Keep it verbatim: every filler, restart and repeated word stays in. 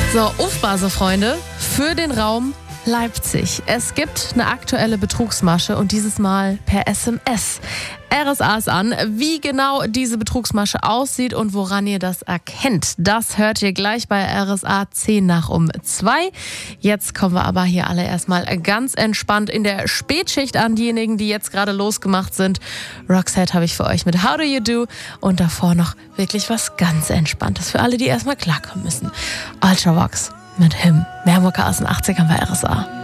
So, Aufbase, Freunde, für den Raum Leipzig. Es gibt eine aktuelle Betrugsmasche und dieses Mal per S M S. R S A ist an. Wie genau diese Betrugsmasche aussieht und woran ihr das erkennt, das hört ihr gleich bei R S A zehn nach um zwei. Jetzt kommen wir aber hier alle erstmal ganz entspannt in der Spätschicht an. Diejenigen, die jetzt gerade losgemacht sind. Roxette habe ich für euch mit How Do You Do und davor noch wirklich was ganz Entspanntes für alle, die erstmal klarkommen müssen. Ultravox mit Him. Mehr Mucke aus den achtzigern bei R S A.